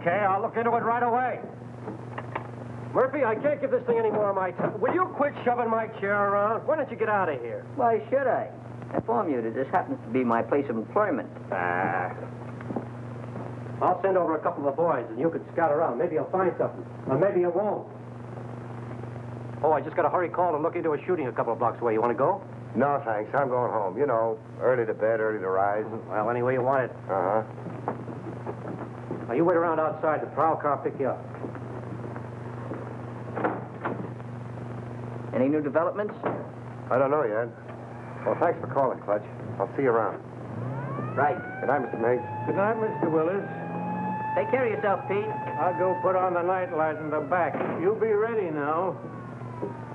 Okay, I'll look into it right away. Murphy, I can't give this thing any more of my time. Will you quit shoving my chair around? Why don't you get out of here? Why should I? I inform you that this happens to be my place of employment. I'll send over a couple of the boys, and you can scout around. Maybe you'll find something. Or maybe you won't. Oh, I just got a hurry call to look into a shooting a couple of blocks away. You want to go? No, thanks. I'm going home. You know, early to bed, early to rise. Well, any way you want it. Uh-huh. Now, you wait around outside. The prowl car will pick you up. Any new developments? I don't know yet. Well, thanks for calling, Clutch. I'll see you around. Right. Good night, Mr. Miggs. Good night, Mr. Willis. Take care of yourself, Pete. I'll go put on the night light in the back. You be ready now.